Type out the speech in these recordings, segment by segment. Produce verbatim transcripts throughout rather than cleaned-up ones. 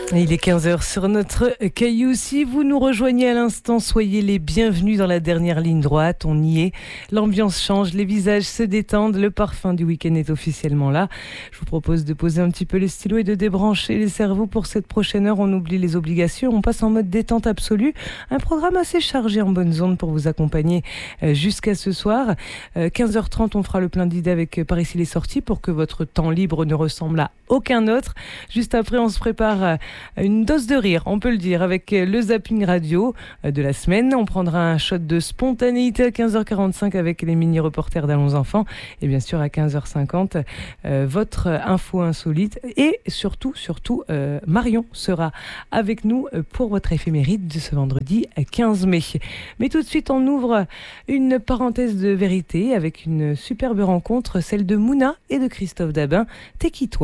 Il est quinze heures sur notre caillou. Si vous nous rejoignez à l'instant, soyez les bienvenus dans la dernière ligne droite. On y est. L'ambiance change, les visages se détendent. Le parfum du week-end est officiellement là. Je vous propose de poser un petit peu les stylos et de débrancher les cerveaux pour cette prochaine heure. On oublie les obligations. On passe en mode détente absolue. Un programme assez chargé en bonnes ondes pour vous accompagner jusqu'à ce soir. quinze heures trente, on fera le plein d'idées avec Par ici les sorties pour que votre temps libre ne ressemble à aucun autre. Juste après, on se prépare une dose de rire, on peut le dire, avec le zapping radio de la semaine. On prendra un shot de spontanéité à quinze heures quarante-cinq avec les mini-reporters d'Allons Enfants. Et bien sûr, à quinze heures cinquante, euh, votre info insolite. Et surtout, surtout, euh, Marion sera avec nous pour votre éphéméride de ce vendredi quinze mai. Mais tout de suite, on ouvre une parenthèse de vérité avec une superbe rencontre, celle de Mouna et de Christophe Dabin. T'es qui, toi ?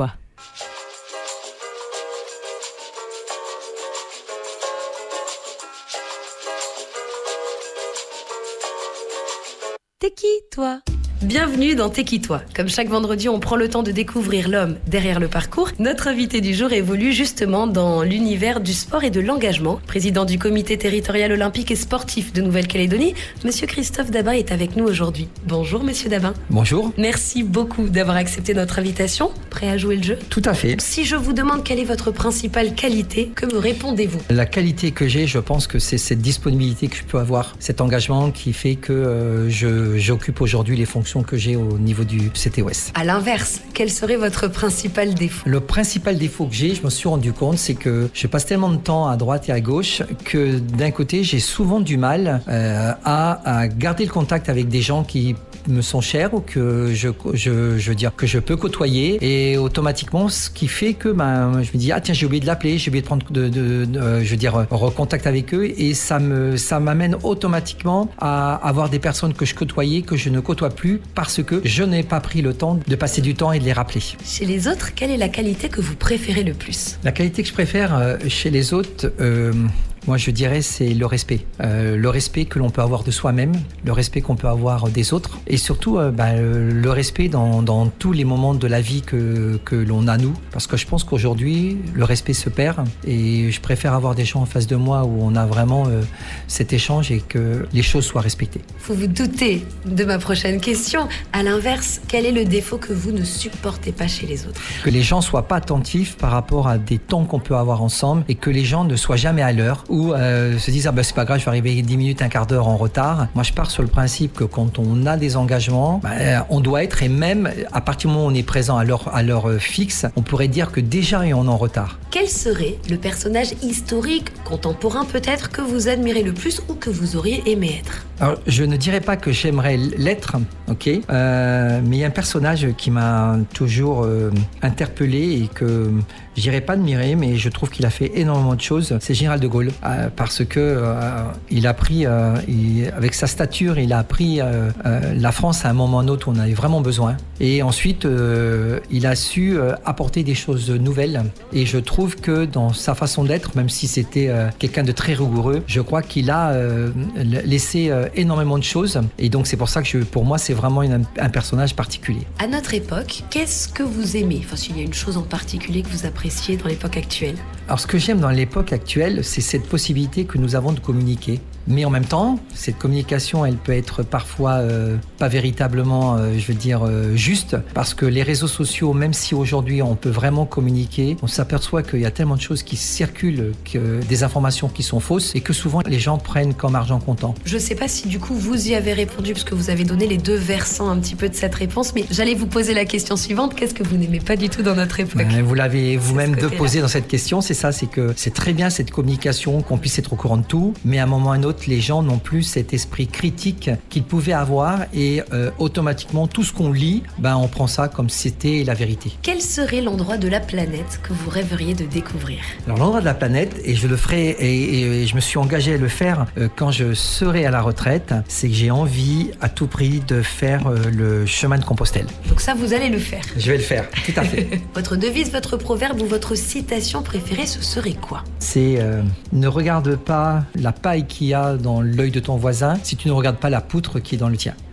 T'es qui, toi ? Bienvenue dans T'es qui, toi ? Comme chaque vendredi, on prend le temps de découvrir l'homme derrière le parcours. Notre invité du jour évolue justement dans l'univers du sport et de l'engagement. Président du comité territorial olympique et sportif de Nouvelle-Calédonie, Monsieur Christophe Dabin est avec nous aujourd'hui. Bonjour, Monsieur Dabin. Bonjour. Merci beaucoup d'avoir accepté notre invitation. Prêt à jouer le jeu ? Tout à fait. Si je vous demande quelle est votre principale qualité, que me répondez-vous ? La qualité que j'ai, je pense que c'est cette disponibilité que je peux avoir, cet engagement qui fait que euh, je, j'occupe aujourd'hui les fonctions que j'ai au niveau du C T O S. À l'inverse, quel serait votre principal défaut ? Le principal défaut que j'ai, je me suis rendu compte, c'est que je passe tellement de temps à droite et à gauche que d'un côté, j'ai souvent du mal euh, à, à garder le contact avec des gens qui me sont chers ou que je, je, je veux dire que je peux côtoyer, et automatiquement ce qui fait que ben, je me dis ah tiens, j'ai oublié de l'appeler, j'ai oublié de prendre de, de, de euh, je veux dire recontact avec eux, et ça me ça m'amène automatiquement à avoir des personnes que je côtoyais que je ne côtoie plus parce que je n'ai pas pris le temps de passer du temps et de les rappeler. Chez les autres, quelle est la qualité que vous préférez le plus ? La qualité que je préfère euh, chez les autres, euh, moi je dirais c'est le respect. Euh, le respect que l'on peut avoir de soi-même, le respect qu'on peut avoir des autres, et surtout euh, bah, le respect dans, dans tous les moments de la vie que, que l'on a nous. Parce que je pense qu'aujourd'hui, le respect se perd, et je préfère avoir des gens en face de moi où on a vraiment euh, cet échange et que les choses soient respectées. Vous vous doutez de ma prochaine question. À l'inverse, quel est le défaut que vous ne supportez pas chez les autres ? Que les gens soient pas attentifs par rapport à des temps qu'on peut avoir ensemble, et que les gens ne soient jamais à l'heure, ou euh, se disent ah ben c'est pas grave, je vais arriver dix minutes, un quart d'heure en retard. Moi je pars sur le principe que quand on a des engagements, ben, on doit être, et même à partir du moment où on est présent à l'heure, à l'heure fixe, on pourrait dire que déjà on est en retard. Quel serait le personnage historique, contemporain peut-être, que vous admirez le plus ou que vous auriez aimé être ? Alors, je ne dirais pas que j'aimerais l'être, ok, euh, mais il y a un personnage qui m'a toujours euh, interpellé et que je dirais pas admiré, mais je trouve qu'il a fait énormément de choses. C'est Général de Gaulle, euh, parce que euh, il a pris, euh, il, avec sa stature, il a pris euh, euh, la France à un moment ou un autre où on avait vraiment besoin. Et ensuite, euh, il a su euh, apporter des choses nouvelles. Et je trouve que dans sa façon d'être, même si c'était euh, quelqu'un de très rigoureux, je crois qu'il a euh, laissé euh, énormément de choses. Et donc c'est pour ça que je, pour moi, c'est vraiment une, un personnage particulier. À notre époque, qu'est-ce que vous aimez ? Enfin, s'il y a une chose en particulier que vous appréciez dans l'époque actuelle ? Alors ce que j'aime dans l'époque actuelle, c'est cette possibilité que nous avons de communiquer. Mais en même temps, cette communication, elle peut être parfois euh, pas véritablement, euh, je veux dire, euh, juste, parce que les réseaux sociaux, même si aujourd'hui on peut vraiment communiquer, on s'aperçoit qu'il y a tellement de choses qui circulent, que, des informations qui sont fausses, et que souvent les gens prennent comme argent comptant. Je sais pas si du coup vous y avez répondu, parce que vous avez donné les deux versants un petit peu de cette réponse, mais j'allais vous poser la question suivante. Qu'est-ce que vous n'aimez pas du tout dans notre époque ? euh, Vous l'avez vous-même de posé dans cette question, c'est ça, c'est que c'est très bien cette communication, qu'on puisse être au courant de tout, mais à un moment ou à un autre, les gens n'ont plus cet esprit critique qu'ils pouvaient avoir, et euh, automatiquement tout ce qu'on lit, ben, on prend ça comme si c'était la vérité. Quel serait l'endroit de la planète que vous rêveriez de découvrir ? Alors l'endroit de la planète, et je le ferai, et, et je me suis engagé à le faire euh, quand je serai à la retraite, c'est que j'ai envie à tout prix de faire euh, le chemin de Compostelle. Donc ça, vous allez le faire ? Je vais le faire, tout à fait. Votre devise, votre proverbe ou votre citation préférée, ce serait quoi ? C'est euh, ne regarde pas la paille qu'il y a dans l'œil de ton voisin si tu ne regardes pas la poutre qui est dans le tien.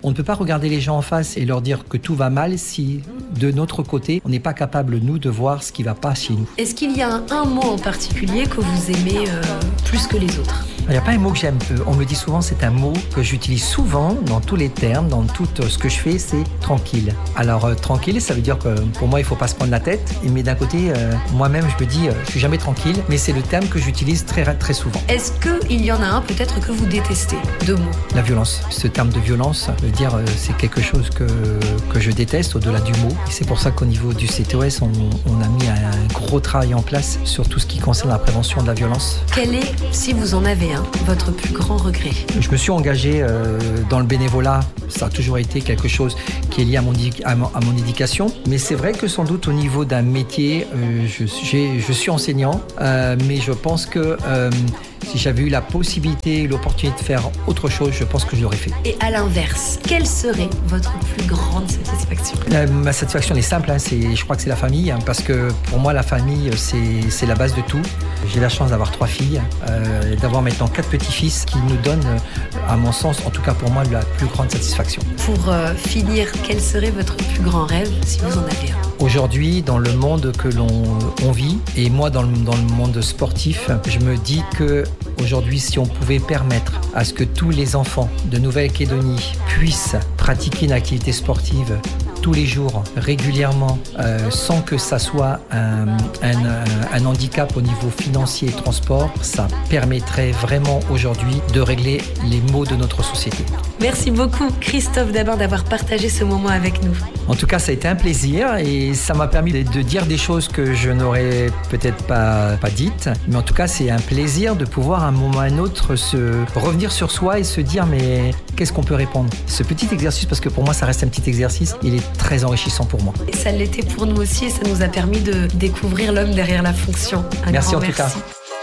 On ne peut pas regarder les gens en face et leur dire que tout va mal si, de notre côté, on n'est pas capable, nous, de voir ce qui ne va pas chez nous. Est-ce qu'il y a un, un mot en particulier que vous aimez euh, plus que les autres ? Il n'y a pas un mot que j'aime. On me dit souvent, c'est un mot que j'utilise souvent dans tous les termes, dans tout ce que je fais, c'est tranquille. Alors, euh, tranquille, ça veut dire que pour moi, il ne faut pas se prendre la tête. Mais d'un côté, euh, moi-même, je me dis, euh, je suis jamais tranquille. Mais c'est le terme que j'utilise très, très souvent. Est-ce qu'il y en a un peut-être que vous détestez ? Deux mots. La violence. Ce terme de violence, veut dire, euh, c'est quelque chose que, que je déteste au-delà du mot. Et c'est pour ça qu'au niveau du C T O S, on, on a mis un gros travail en place sur tout ce qui concerne la prévention de la violence. Quel est, si vous en avez un, votre plus grand regret ? Je me suis engagé euh, dans le bénévolat. Ça a toujours été quelque chose qui est lié à mon, à mon, à mon éducation. Mais c'est vrai que sans doute au niveau d'un métier, euh, je, j'ai, je suis enseignant, euh, mais je pense que euh, si j'avais eu la possibilité, l'opportunité de faire autre chose, je pense que je l'aurais fait. Et à l'inverse, quelle serait votre plus grande satisfaction ? euh, Ma satisfaction elle est simple, hein, c'est, je crois que c'est la famille, hein, parce que pour moi la famille c'est, c'est la base de tout. J'ai la chance d'avoir trois filles, euh, d'avoir maintenant quatre petits-fils qui nous donnent, à mon sens, en tout cas pour moi, la plus grande satisfaction. Pour euh, finir, quel serait votre plus grand rêve, si vous en avez un ? Aujourd'hui, dans le monde que l'on on vit, et moi dans le, dans le monde sportif, je me dis que aujourd'hui, si on pouvait permettre à ce que tous les enfants de Nouvelle-Calédonie puissent pratiquer une activité sportive tous les jours, régulièrement, euh, sans que ça soit un, un, un handicap au niveau financier et transport, ça permettrait vraiment aujourd'hui de régler les maux de notre société. Merci beaucoup Christophe Dabin d'avoir partagé ce moment avec nous. En tout cas, ça a été un plaisir et ça m'a permis de, de dire des choses que je n'aurais peut-être pas, pas dites. Mais en tout cas, c'est un plaisir de pouvoir à un moment ou à un autre se revenir sur soi et se dire mais qu'est-ce qu'on peut répondre ? Ce petit exercice, parce que pour moi ça reste un petit exercice, il est très enrichissant pour moi. Et ça l'était pour nous aussi et ça nous a permis de découvrir l'homme derrière la fonction. Un merci grand en tout merci. cas.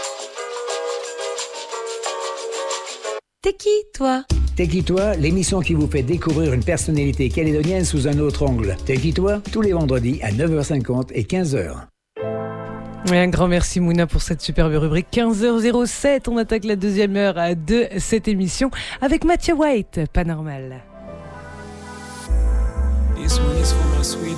T'es qui toi ? T'es qui toi, l'émission qui vous fait découvrir une personnalité calédonienne sous un autre angle. T'es qui toi, tous les vendredis à neuf heures cinquante et quinze heures. Et un grand merci Mouna pour cette superbe rubrique. quinze heures zéro sept, on attaque la deuxième heure de cette émission avec Mathieu White, Pas normal. This one is for my sweet